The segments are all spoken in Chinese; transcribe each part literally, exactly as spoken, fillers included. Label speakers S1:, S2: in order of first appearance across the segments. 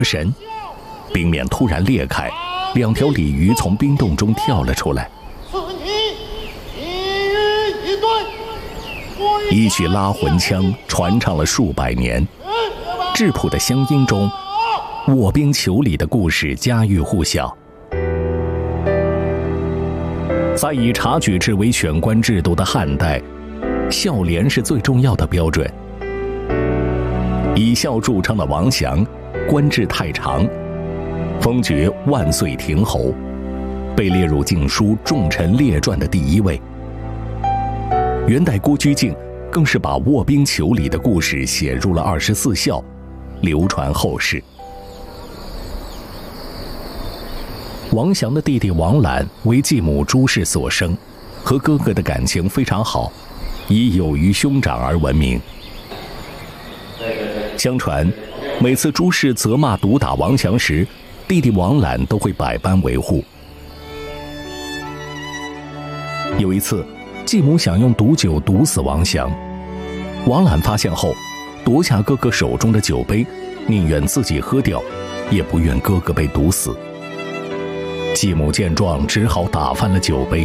S1: 神，冰面突然裂开，两条鲤鱼从冰洞中跳了出来。一曲拉魂腔传唱了数百年，质朴的乡音中，卧冰求鲤的故事家喻户晓。在以察举制为选官制度的汉代，孝廉是最重要的标准。以孝著称的王祥，官制太长，封爵万岁亭侯，被列入晋书重臣列传的第一位。元代郭居敬更是把卧冰求鲤的故事写入了二十四孝，流传后世。王祥的弟弟王览为继母朱氏所生，和哥哥的感情非常好，以有于兄长而闻名。相传，每次朱氏责骂毒打王祥时，弟弟王览都会百般维护。有一次，继母想用毒酒毒死王祥，王览发现后，夺下哥哥手中的酒杯，宁愿自己喝掉，也不愿哥哥被毒死。继母见状，只好打翻了酒杯。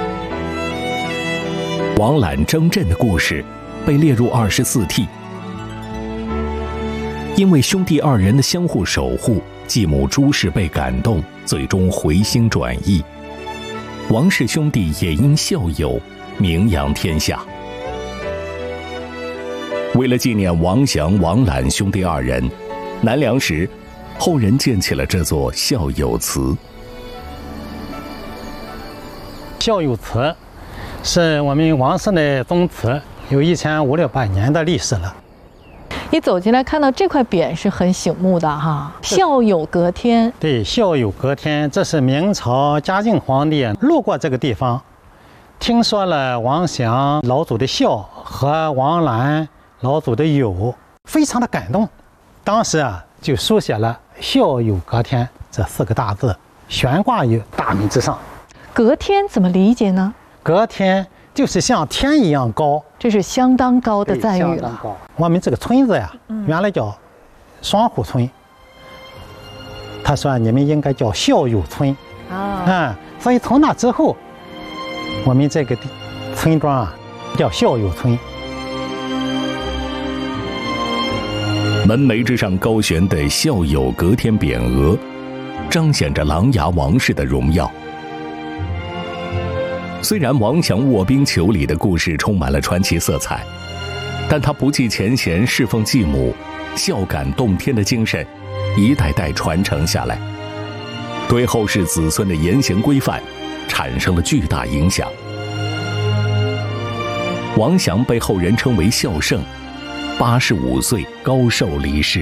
S1: 王览争阵的故事被列入二十四替。因为兄弟二人的相互守护，继母朱氏被感动，最终回心转意。王氏兄弟也因孝友名扬天下。为了纪念王祥、王览兄弟二人，南梁时，后人建起了这座孝友祠。
S2: 孝友祠是我们王氏的宗祠，有一千五六百年的历史了。
S3: 一走进来看到这块匾是很醒目的哈，孝友隔天。
S2: 对，孝友隔天，这是明朝嘉靖皇帝路过这个地方，听说了王祥老祖的孝和王览老祖的友，非常的感动，当时啊就书写了孝友隔天这四个大字，悬挂于大门之上。
S3: 隔天怎么理解呢？
S2: 隔天就是像天一样高，
S3: 这是相当高的赞誉了。
S2: 相当高。我们这个村子呀，原来叫双湖村，他说你们应该叫孝友村啊、嗯，所以从那之后，我们这个村庄啊叫孝友村。
S1: 门楣之上高悬的孝友隔天匾额，彰显着琅琊王氏的荣耀。虽然王祥卧冰求鲤的故事充满了传奇色彩，但他不计前嫌侍奉继母，孝感动天的精神一代代传承下来，对后世子孙的言行规范产生了巨大影响。王祥被后人称为孝圣，八十五岁高寿离世，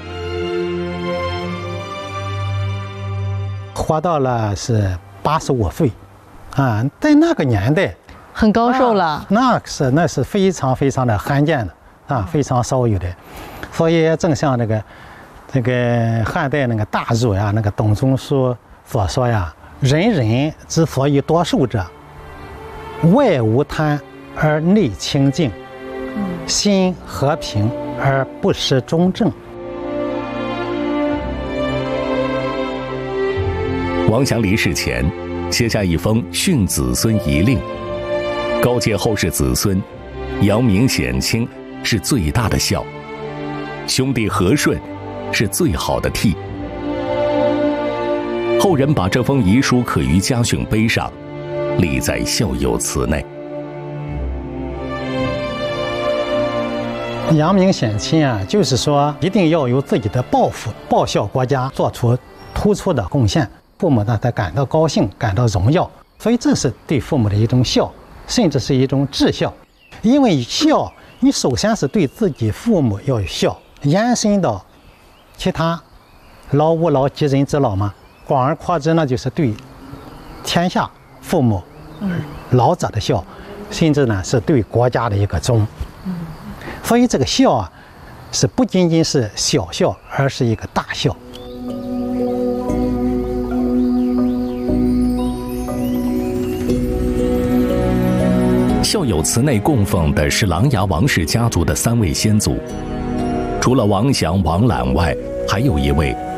S2: 活到了是八十五岁。啊，在那个年代，
S3: 很高寿了。
S2: 啊、那是那是非常非常的罕见的啊，非常少有的。所以正像那个这个汉代那个大儒呀，那个董仲舒所说呀：“人人之所以多寿者，外无贪而内清净，心和平而不失中正。”
S1: 王祥离世前，写下一封训子孙遗令，告诫后世子孙，扬名显亲是最大的孝，兄弟和顺是最好的悌。后人把这封遗书刻于家训碑上，立在孝友祠内。
S2: 扬名显亲啊，就是说一定要有自己的抱负，报效国家，做出突出的贡献。父母呢，才感到高兴，感到荣耀，所以这是对父母的一种孝，甚至是一种至孝。因为孝，你首先是对自己父母要有孝，延伸到其他老吾老及人之老嘛，广而扩之呢，就是对天下父母、老者的孝，甚至呢是对国家的一个忠。所以这个孝啊，是不仅仅是小孝，而是一个大孝。
S1: 孝友祠内供奉的是琅琊王氏家族的三位先祖，除了王祥、王览外， 还有一位